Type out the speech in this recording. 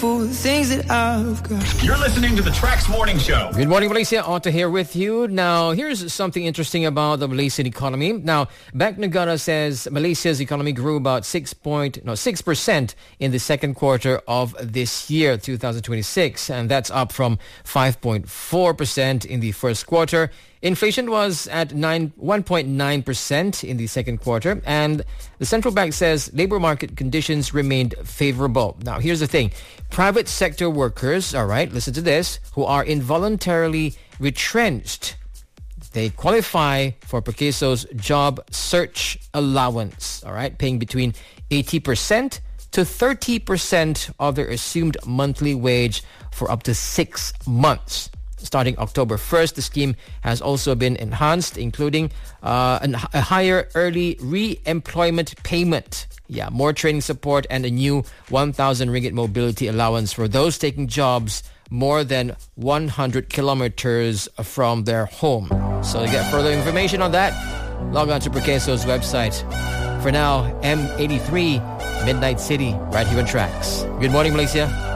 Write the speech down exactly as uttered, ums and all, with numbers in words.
grateful the things that I've got. You're listening to the Trax Morning Show. Good morning, Malaysia. Otto here with you. Now, here's something interesting about the Malaysian economy. Now, Bank Negara says Malaysia's economy grew about six point no six percent in the second quarter of this year, two thousand twenty-six, and that's up from five point four percent in the first quarter. Inflation was at one point nine percent in the second quarter, and the central bank says labor market conditions remained favorable. Now, here's the thing. Private sector workers, all right, listen to this, who are involuntarily retrenched, they qualify for Perkeso's job search allowance, all right, paying between eighty percent to thirty percent of their assumed monthly wage for up to six months. Starting October first, the scheme has also been enhanced, including uh, an, a higher early re-employment payment. Yeah, more training support and a new one thousand ringgit mobility allowance for those taking jobs more than one hundred kilometers from their home. So to get further information on that, log on to Perkeso's website. For now, M eighty-three, Midnight City, right here on Trax. Good morning, Malaysia.